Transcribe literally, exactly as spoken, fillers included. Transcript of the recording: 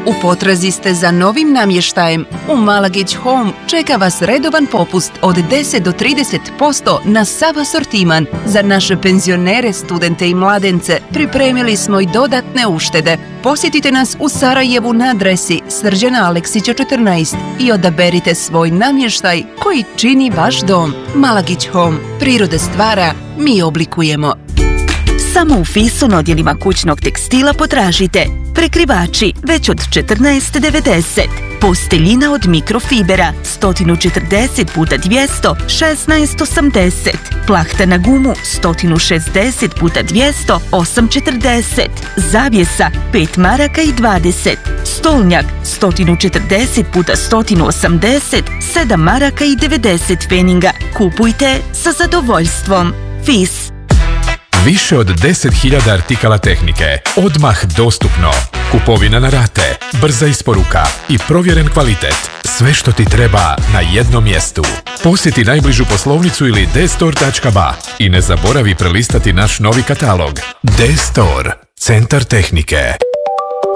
U potrazi ste za novim namještajem? U Malagić Home čeka vas redovan popust od deset do trideset posto na sav asortiman. Za naše penzionere, studente i mladence pripremili smo i dodatne uštede. Posjetite nas u Sarajevu na adresi Srđana Aleksića četrnaest i odaberite svoj namještaj koji čini vaš dom. Malagić Home. Priroda stvara, mi oblikujemo. Samo u Fisu na odjelima kućnog tekstila potražite prekrivači već od četrnaest devedeset, posteljina od mikrofibera sto četrdeset puta dvjesto šesnaest osamdeset, plahta na gumu sto šezdeset puta dvjesto osam četrdeset, zavjesa pet maraka i dvadeset, stolnjak sto četrdeset puta sto osamdeset, sedam maraka i devedeset pfeninga. Kupujte sa zadovoljstvom. Fis. Više od deset hiljada artikala tehnike, odmah dostupno. Kupovina na rate, brza isporuka i provjeren kvalitet. Sve što ti treba na jednom mjestu. Posjeti najbližu poslovnicu ili d store tačka b a i ne zaboravi prelistati naš novi katalog. D-Store, centar tehnike.